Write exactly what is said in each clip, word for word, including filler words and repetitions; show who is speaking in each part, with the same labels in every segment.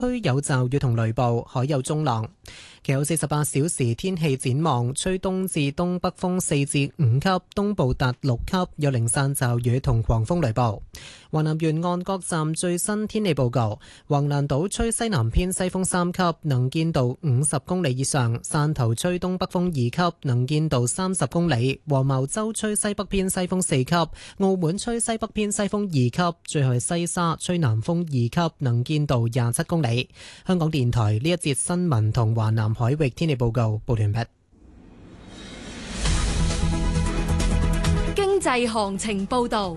Speaker 1: 區有驟雨同雷暴，海有中浪。其後四十八小時天氣展望，吹東至東北風四至五級，東部達六級，有零散驟雨同狂風雷暴。華南沿岸各站最新天氣報告：橫瀾島吹西南偏西風三級，能見度五十公里以上；汕頭吹東北風二級，能見度三十公里；黃茅洲吹西北偏西風四級；澳門吹西北偏西風二級；最後係西沙吹南風二級，能見度廿七公里。香港電台呢一節新聞同華南海域天氣報告報完畢。
Speaker 2: 經濟行情報道。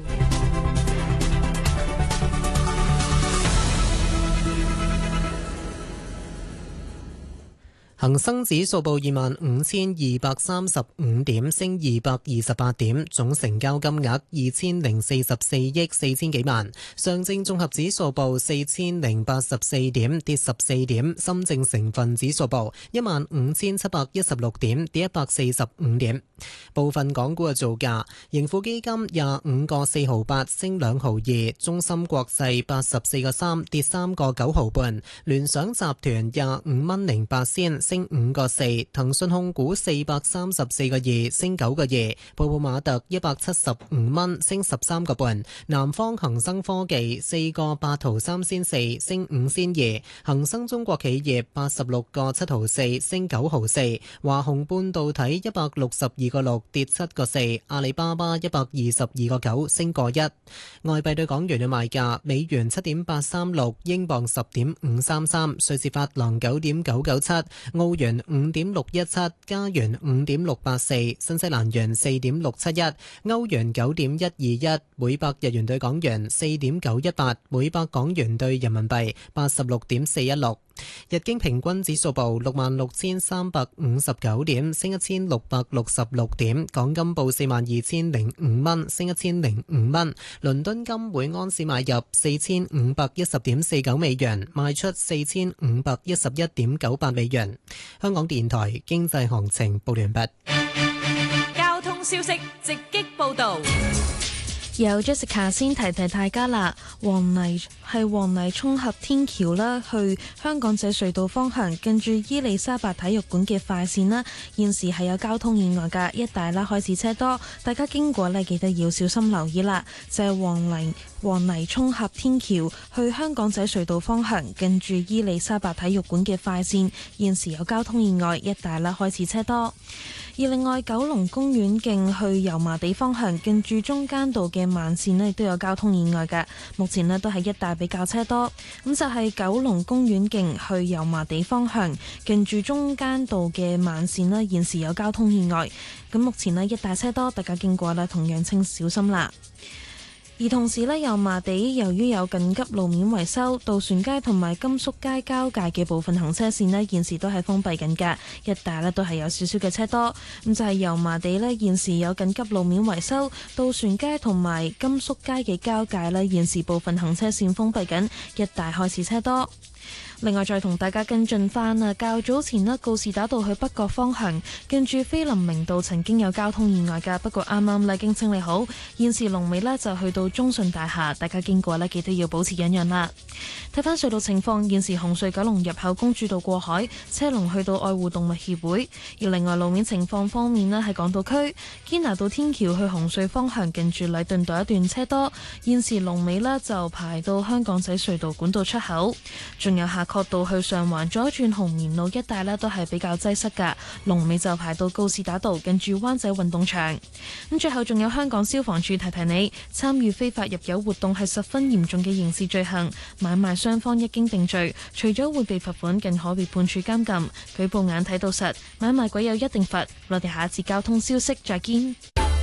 Speaker 1: 恒生指數報二萬五千二百三十五點，升二百二十八點，總成交金額二千零四十四億四千幾萬。上證綜合指數報四千零八十四點，跌十四點。深證成分指數報一萬五千七百一十六點，跌一百四十五點。部分港股嘅造價：盈富基金廿五個四毫八，升兩毫二；中芯國際八十四個三，跌三個九毫半；聯想集團廿五蚊零八仙，升五個四；騰訊控股四百三十四個二，升九個二；布布馬特一百七十五蚊，升十三個半；南方恒生科技四個八毫三仙四，升五仙二；恒生中國企業八十六個七毫四，升九毫四；華虹半導體一百六十二個六，跌七個四；阿里巴巴一百二十二個九，升個一。外幣對港元嘅賣價：美元七點八三六，英鎊十點五三三，瑞士法郎九點九九七，澳元五點六一七，加元五點六八四，新西蘭元四點六七一，歐元九點一二一，每百日元對港元四點九一八，每百港元對人民幣八十六點四一六。日經平均指數報六萬六千三百五十九點，升一千六百六十六點。港金報四萬二千零五蚊，升一千零五蚊。倫敦金每安士買入四千五百一十點四九美元，賣出四千五百一十一點九八美元。香港電台經濟行情報完畢。
Speaker 2: 交通消息直擊報道。
Speaker 3: 有 Jessica 先提提大家啦，黃泥係黃泥涌合天橋啦，去香港仔隧道方向，近住伊利沙伯體育館嘅快線啦，現時係有交通意外㗎，一帶啦開始車多，大家經過呢記得要小心留意啦。就係黃泥黃泥涌合天橋去香港仔隧道方向，近住伊利沙伯體育館嘅快線，現時有交通意外，一帶啦開始車多。而另外，九龍公園徑去油麻地方向，近住中間道嘅慢線呢都有交通意外嘅，目前呢都係一帶比較車多。咁就係九龍公園徑去油麻地方向，近住中間道嘅慢線呢現時有交通意外。咁目前呢一帶車多，大家經過呢同樣請小心啦。而同時呢，油麻地由於有緊急路面維修，渡船街同埋甘肅街交界嘅部分行車線呢現時都係封閉緊㗎，一帶呢都係有少少嘅車多。咁就係油麻地呢現時有緊急路面維修，渡船街同埋甘肅街嘅交界呢現時部分行車線封閉緊，一帶開始車多。另外再同大家跟進翻啊，較早前呢告士打道去北角方向，近住菲林明道曾經有交通意外㗎，不過啱啱呢已經清理好，現時龍尾呢就去到中信大廈，大家經過呢記得要保持忍讓啦。睇翻隧道情況，現時紅隧九龍入口公主道過海車龍去到愛護動物協會，而另外路面情況方面呢，喺港島區堅拿道天橋去紅隧方向，近住禮頓道一段車多，現時龍尾呢就排到香港仔隧道管道出口，仲有下角道去上環左轉紅棉路一帶呢都係比較擠塞㗎，龍尾就排到告士打道近住灣仔運動場。咁最後仲有香港消防處提提你，參與非法入油活動係十分嚴重嘅刑事罪行，買賣雙方一經定罪，除咗會被罰款，更可被判處監禁。舉報眼睇到實，買賣鬼有一定罰。我哋下一節交通消息再見。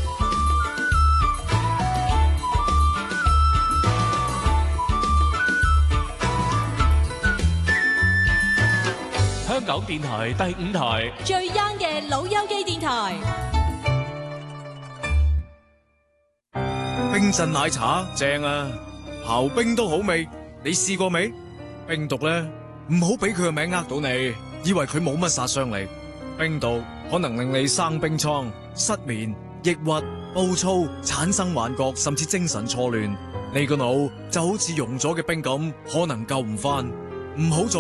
Speaker 4: 香港電台第五台
Speaker 2: 最 young 嘅老友記電台，
Speaker 5: 冰鎮奶茶正啊，刨冰都好味，你試過未？冰毒咧，唔好俾佢個名呃到你，以為佢冇乜殺傷力。冰毒可能令你生冰瘡、失眠、抑鬱、暴躁、產生幻覺，甚至精神錯亂。你個腦就好似溶咗嘅冰咁，可能救唔返。唔唔好再